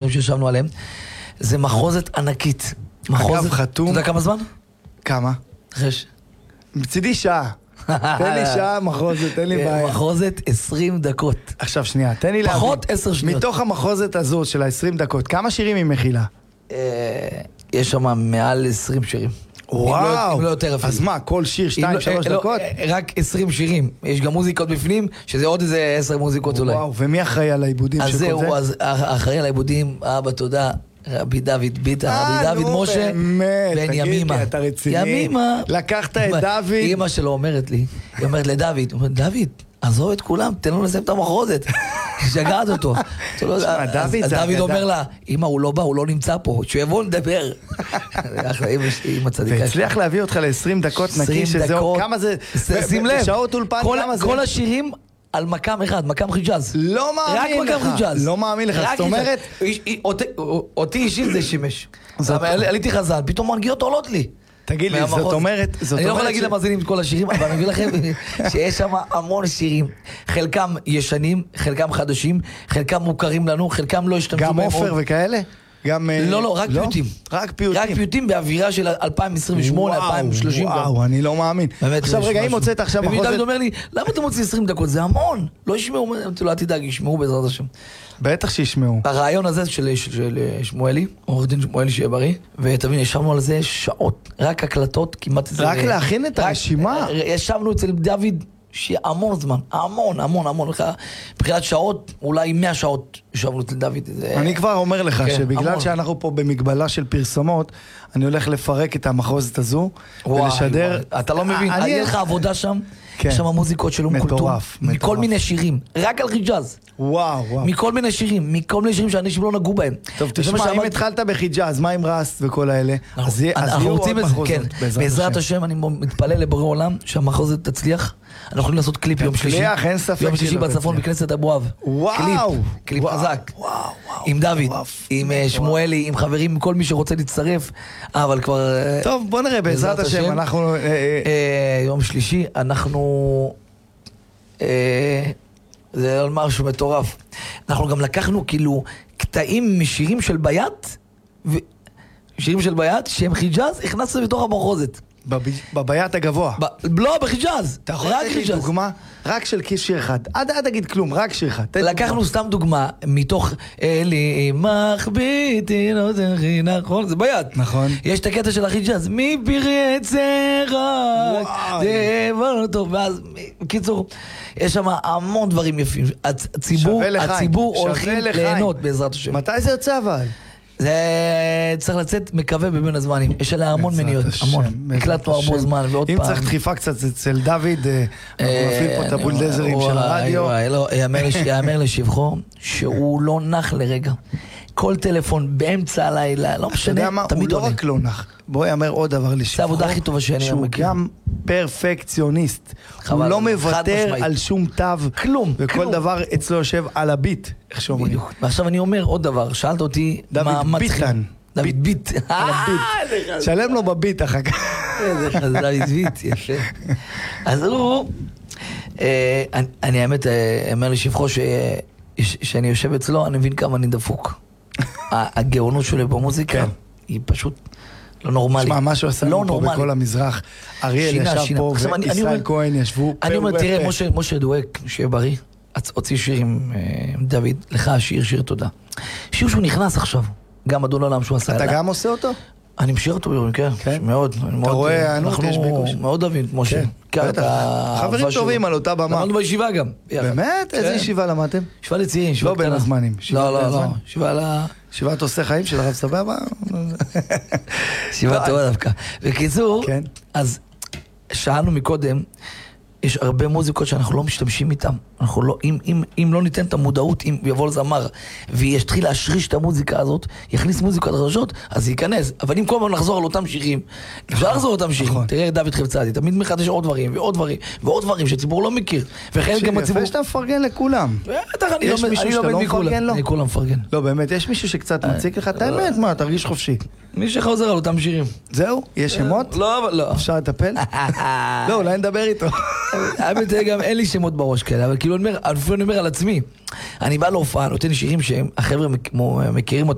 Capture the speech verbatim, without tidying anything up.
שירים שישבנו עליהם. זה מחוזת ענקית. אגב, חתום. אתה יודע כמה זמן? כמה? חש. מצידי שעה. תן לי שעה מחוזת, תן לי בעיה. מחוזת עשרים דקות. עכשיו שנייה, תן לי להבין. פחות עשר שניות. מתוך המחוזת הזו של ה-עשרים דקות, כמה שירים היא מכילה? יש שם מעל עשרים שירים. וואו. אם לא יותר אפילו. אז מה, כל שיר שתיים, שלוש דקות? רק עשרים שירים. יש גם מוזיקות בפנים, שזה עוד איזה עשר מוזיקות אולי. וואו, ומי אחראי על העיבודים של כל זה? אז זהו, אז אחראי על העיבודים, אבא, תודה. רבי דוד ביטה, רבי דוד משה, בן ימימה. אתה רציני. ימימה. לקחת את דוד. אמא שלו אומרת לי, היא אומרת לדוד, היא אומרת, דוד, עזוב את כולם, תן לו לסיים את המחרוזת. שגעת אותו. אז דוד אומר לה, אמא, הוא לא בא, הוא לא נמצא פה, שיבוא נדבר. אמא צדיקה. והצליח להביא אותך ל-עשרים דקות נקי, שזהו, כמה זה, שים לב, שעות אולפן, כמה זה? כל השירים על מקם אחד, מקם חיג'אז. לא מאמין לך. רק מקם חיג'אז. לא מאמין לך, זאת אומרת... אותי אישית זה שימש. עליתי חזן, פתאום מנגיעות עולות לי. תגיד לי, זאת אומרת... אני לא יכול להגיד למאזינים את כל השירים, אבל אני אגיד לכם שיש שם המון שירים. חלקם ישנים, חלקם חדשים, חלקם מוכרים לנו, חלקם לא השתמשו גם בהם. אופר וכאלה? גם... לא, לא, רק פיוטים. רק פיוטים. רק פיוטים באווירה של אלפיים עשרים ושמונה, אלפיים ושלושים. וואו, אני לא מאמין. עכשיו רגע, אם הוצאת עכשיו מחוזת... ודוד אומר לי, למה אתם מוצאים עשרים דקות? זה המון. לא ישמעו, לא תדאג, ישמעו בעזרת השם. בטח שישמעו. הרעיון הזה של שמואלי, עורך דין שמואלי שיהיה בריא, ותבין, ישבנו על זה שעות. רק הקלטות, כמעט... רק להכין את הרשימה. ישבנו אצל דוד... שיהיה המון זמן, המון, המון, המון, מבחינת שעות, אולי מאה שעות ישבנו אצל דוד. אני כבר אומר לך שבגלל שאנחנו פה במגבלה של פרסומות, אני הולך לפרק את המחוזת הזו, ולשדר... אתה לא מבין, היה לך עבודה שם, יש שם מוזיקות של אום כולתום, מכל מיני שירים, רק על חיג'אז. וואו, וואו. מכל מיני שירים, מכל מיני שירים שאנשים לא נגעו בהם. טוב, תשמע, אם התחלת בחיג'אז, מה עם רס וכל האלה? אז יהיו עוד מחוזות, בעזרת השם, אני מתפלל לבורא עולם, שהמחוזת תצליח. אנחנו יכולים לעשות קליפ יום שלישי. אין ספק. יום שלישי בצפון בכנסת אבו אב. וואו. קליפ חזק. עם דוד, עם שמואלי, עם חברים, עם כל מי שרוצה להצטרף. אבל כבר... טוב, בוא נראה, בעזרת השם, אנחנו... יום שלישי, אנחנו... זה משהו מטורף. אנחנו גם לקחנו כאילו קטעים משירים של ביית, שירים של ביית, שהם חיג'אז, הכנסנו בתוך המחוזת. בביית הגבוה. לא, בחיג'אז. אתה יכול לתת לי דוגמה? רק של כיס שיר אחד. עד עד אגיד כלום, רק שיר אחד. לקחנו סתם דוגמה מתוך אלי מחביתי נותן חי נכון, זה ביד. נכון. יש את הקטע של החיג'אז. מי פרי יצרה זה בוא טוב. ואז, בקיצור, יש שם המון דברים יפים. הציבור, הציבור הולכים ליהנות בעזרת השם. מתי זה יוצא אבל? זה צריך לצאת מקווה בבין הזמנים. יש עליה המון מניות, המון. הקלטנו הרבה זמן ועוד פעם. אם צריך דחיפה קצת אצל דוד, אנחנו נפעיל פה את הבולדזרים של הרדיו. יאמר לשבחו שהוא לא נח לרגע. כל טלפון באמצע הלילה, לא משנה, תמיד עולה. הוא לא רק לא נח. בוא יאמר עוד דבר לשבחו. זה העבודה הכי טובה שאני שהוא מכיר. גם פרפקציוניסט. הוא לא מוותר על שום תו. כלום. וכל דבר אצלו יושב על הביט, איך שאומרים. ועכשיו אני אומר עוד דבר, שאלת אותי דוד ביטן. דוד ביט. שלם לו בביט אחר כך. דוד ביט, יפה. אז הוא, אני האמת, אומר לשבחו שאני יושב אצלו, אני מבין כמה אני דפוק. הגאונות שלו במוזיקה היא פשוט לא נורמלית. שמע, מה שהוא עשה לנו פה בכל המזרח, אריאל ישב פה וישראל כהן ישבו. אני אומר, תראה, משה דואק, שיהיה בריא, הוציא שיר עם דוד, לך השיר, שיר תודה. שיר שהוא נכנס עכשיו, גם אדון עולם שהוא עשה. אתה גם עושה אותו? אני משאיר אותו, כן, מאוד. אתה רואה, יש ביקוש. מאוד אוהבים, משה. חברים טובים על אותה במה. למדנו בישיבה גם. באמת? איזה ישיבה למדתם? ישיבה לצעירים. לא בין הזמנים. לא, לא, לא. ישיבה ל... ישיבת עושה חיים של הרב סבבה? ישיבה טובה דווקא. בקיצור, אז שאלנו מקודם, יש הרבה מוזיקות שאנחנו לא משתמשים איתם. אנחנו לא, אם, אם, אם לא ניתן את המודעות, אם יבוא לזמר, ויתחיל להשריש את המוזיקה הזאת, יכניס מוזיקות חדשות, אז ייכנס. אבל אם כל פעם נחזור על אותם שירים, אפשר לחזור על אותם שירים. תראה, דוד חפצתי, תמיד מחדש עוד דברים, ועוד דברים, ועוד דברים שהציבור לא מכיר. וחלק גם הציבור... יפה שאתה מפרגן לכולם. בטח, אני לא מת מכולם. אני כולם מפרגן. לא, באמת, יש מישהו שקצת מציק לך, אתה האמת, מה, תרגיש חופשי. מי שחוזר על אותם שירים. זהו? יש שמות? לא, לא. אפשר לטפל? לא, אולי נדבר איתו. האמת, גם אין לי שמות בראש כאלה, אבל כאילו אני אומר על עצמי, אני בא להופעה, נותן שירים שהם, החבר'ה מכירים אותם,